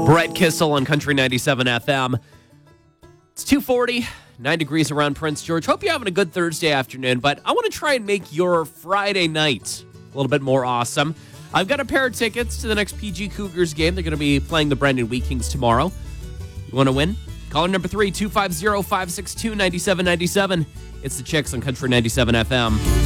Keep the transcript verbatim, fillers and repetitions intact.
Brett Kissel on Country ninety-seven F M. It's two forty, nine degrees around Prince George. Hope you're having a good Thursday afternoon, but I want to try and make your Friday night a little bit more awesome. I've got a pair of tickets to the next P G Cougars game. They're going to be playing the Brandon Wheat Kings tomorrow. You want to win? Caller number three, two five zero, five six two, nine seven nine seven. It's the Chicks on Country ninety-seven F M.